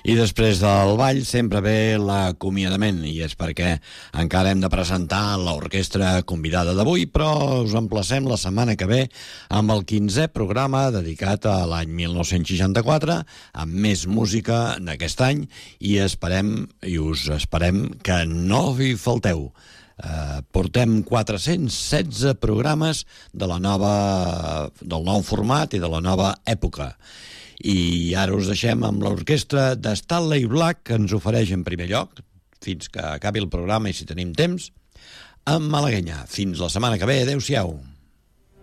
I després del ball sempre ve l'acomiadament, i és perquè encara hem de presentar l'orquestra convidada d'avui, però us emplacem la setmana que ve amb el 15è programa dedicat a l'any 1964, amb més música d'aquest any, i us esperem que no hi falteu. Portem 416 programes del nou format i de la nova època. I ara us deixem amb l'orquestra de Stanley Black, que ens ofereix en primer lloc, fins que acabi el programa i si tenim temps, amb Malaguenya. Fins la setmana que ve, adeu-siau.